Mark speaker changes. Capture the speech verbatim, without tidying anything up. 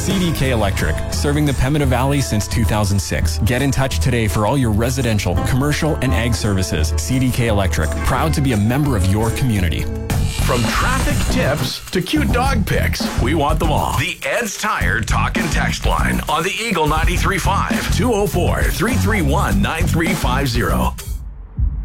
Speaker 1: C D K Electric, serving the Pembina Valley since two thousand six. Get in touch today for all your residential, commercial, and ag services. C D K Electric, proud to be a member of your community.
Speaker 2: From traffic tips to cute dog pics, we want them all. The Ed's Tire Talk and Text line on the Eagle ninety-three point five, two oh four, three three one, nine three five zero.